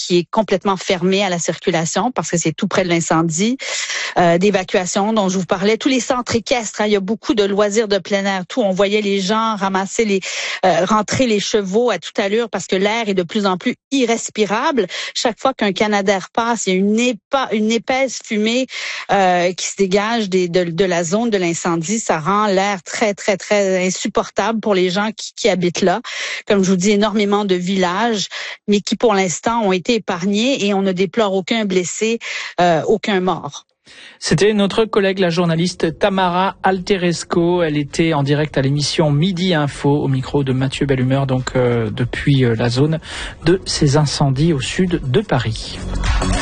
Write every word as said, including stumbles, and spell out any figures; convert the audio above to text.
qui est complètement fermée à la circulation parce que c'est tout près de l'incendie, euh, d'évacuation dont je vous parlais, tous les centres équestres, hein, il y a beaucoup de loisirs de plein air, tout. On voyait les gens ramasser les, euh, rentrer les chevaux à toute allure parce que l'air est de plus en plus irrespirable. Chaque fois qu'un Canadair passe, il y a une, épa, une épaisse fumée euh, qui se dégage des, de, de la zone de l'incendie. Ça rend l'air très, très, très insupportable pour les gens qui, qui habitent là. Comme je vous dis, énormément de villages, mais qui pour l'instant ont été épargnés et on ne déplore aucun blessé, euh, aucun mort. C'était notre collègue, la journaliste Tamara Alteresco. Elle était en direct à l'émission Midi Info au micro de Mathieu Bellumeur, donc euh, depuis euh, la zone de ces incendies au sud de Paris.